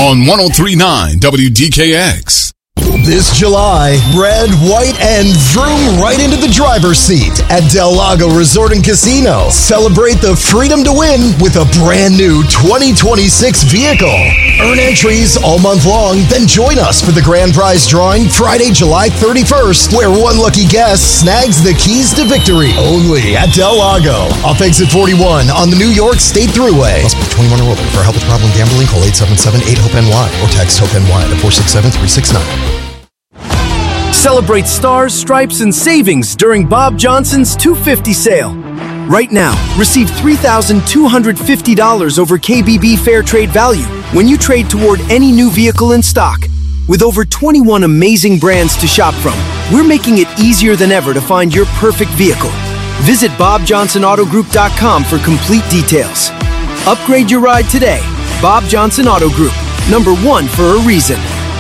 on 103.9 WDKX. This July, red, white, and vroom right into the driver's seat at Del Lago Resort and Casino. Celebrate the freedom to win with a brand new 2026 vehicle. Earn entries all month long, then join us for the grand prize drawing Friday, July 31st, where one lucky guest snags the keys to victory. Only at Del Lago, off exit 41 on the New York State Thruway. Must be 21 or older. For help with problem gambling, call 877-8-HOPE-NY or text HOPE-NY to 467-369. Celebrate stars, stripes, and savings during Bob Johnson's 250 sale. Right now, receive $3,250 over KBB Fair Trade value when you trade toward any new vehicle in stock. With over 21 amazing brands to shop from, we're making it easier than ever to find your perfect vehicle. Visit BobJohnsonAutoGroup.com for complete details. Upgrade your ride today. Bob Johnson Auto Group, #1 for a reason.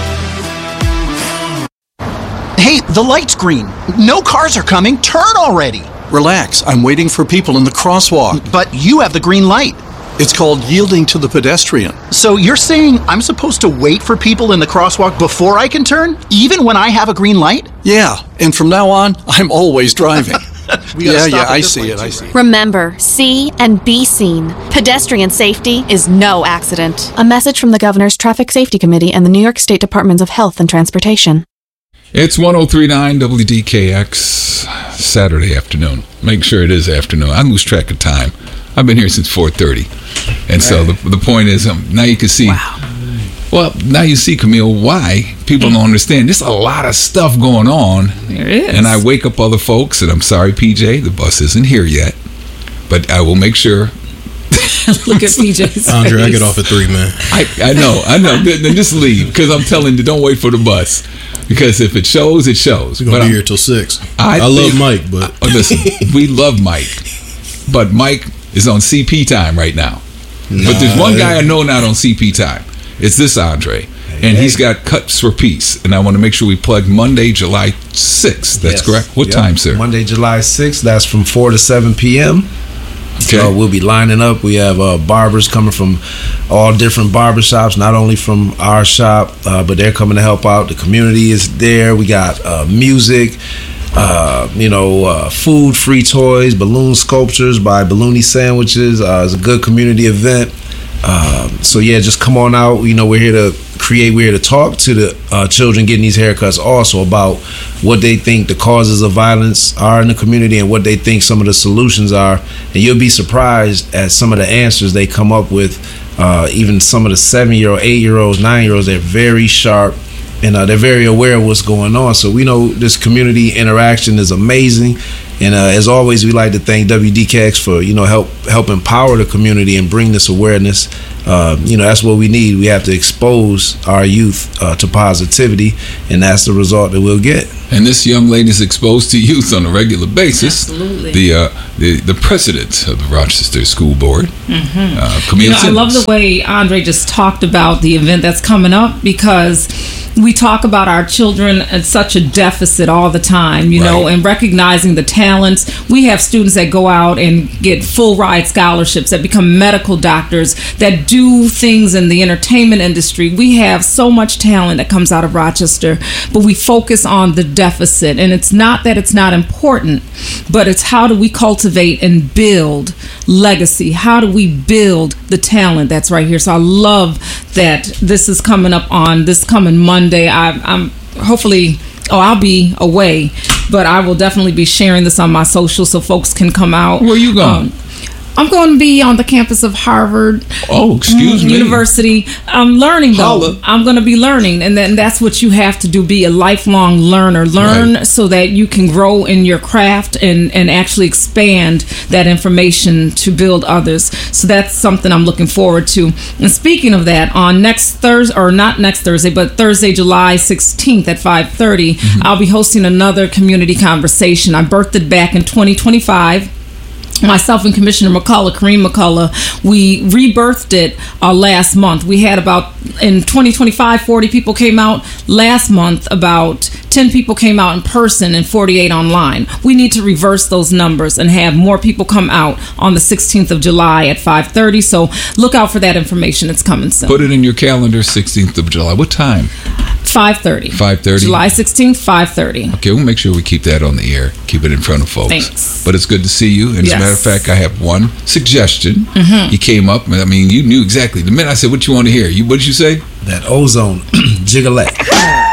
Hey, the light's green. No cars are coming. Turn already. Relax. I'm waiting for people in the crosswalk. But you have the green light. It's called yielding to the pedestrian. So you're saying I'm supposed to wait for people in the crosswalk before I can turn, even when I have a green light? Yeah, and from now on, I'm always driving. I see it. Remember, see and be seen. Pedestrian safety is no accident. A message from the Governor's Traffic Safety Committee and the New York State Departments of Health and Transportation. It's 103.9 WDKX, Saturday afternoon. Make sure it is afternoon. I lose track of time. I've been here since 4:30. And so the point is, now you can see, now you see, Camille, why people don't understand. There's a lot of stuff going on. There is. And I wake up other folks, and I'm sorry, PJ, the bus isn't here yet. But I will make sure. Look at PJ's Andre, face. I get off at 3, man. I know. Then just leave, because I'm telling you, don't wait for the bus. Because if it shows, it shows. We're going to be here till 6. I love Mike, but... listen, we love Mike. But Mike is on CP time right now. But there's one guy I know not on CP time. It's this Andre. And he's got cuts for peace. And I want to make sure we plug Monday, July 6th. That's correct? What time, sir? Monday, July 6th. That's from 4 to 7 p.m. Okay. We'll be lining up. We have barbers coming from all different barbershops, not only from our shop, but they're coming to help out. The community is there. We got music, food, free toys, balloon sculptures by Balloony Sandwiches. It's a good community event. Just come on out. We're here to create. We're here to talk to the children getting these haircuts also about what they think the causes of violence are in the community and what they think some of the solutions are. And you'll be surprised at some of the answers they come up with. Even some of the 7-year-old, 8-year-olds, 9-year-olds, they're very sharp and they're very aware of what's going on. So we know this community interaction is amazing. And as always, we like to thank WDKX for help empower the community and bring this awareness. That's what we need. We have to expose our youth to positivity, and that's the result that we'll get. And this young lady is exposed to youth on a regular basis. Absolutely. The president of the Rochester School Board, Camille I love the way Andre just talked about the event that's coming up, because we talk about our children at such a deficit all the time, and recognizing the talents. We have students that go out and get full ride scholarships, that become medical doctors, that do things in the entertainment industry. We have so much talent that comes out of Rochester, but we focus on the deficit. And it's not that it's not important, but it's how do we cultivate and build legacy? How do we build the talent that's right here? So I love that this is coming up on this coming Monday. I'm hopefully, I'll be away, but I will definitely be sharing this on my social so folks can come out. Where are you going? I'm going to be on the campus of Harvard University. I'm learning, though. I'm going to be learning, and then that's what you have to do, be a lifelong learner. Learn so that you can grow in your craft and actually expand that information to build others. So that's something I'm looking forward to. And speaking of that, on Thursday, July 16th at 5:30, I'll be hosting another community conversation. I birthed it back in 2025. myself and Commissioner McCullough, Kareem McCullough, we rebirthed it last month. We had about, in 2025, 40 people came out. Last month, about 10 people came out in person and 48 online. We need to reverse those numbers and have more people come out on the 16th of July at 5:30. So look out for that information. It's coming soon. Put it in your calendar, 16th of July. What time? 5:30. 5:30. July 16th, 5:30. Okay, we'll make sure we keep that on the air. Keep it in front of folks. Thanks. But it's good to see you. And as a matter of fact, I have one suggestion. He came up, I mean, you knew exactly. The minute I said, what you want to hear? What did you say? That Ozone Jiggalette.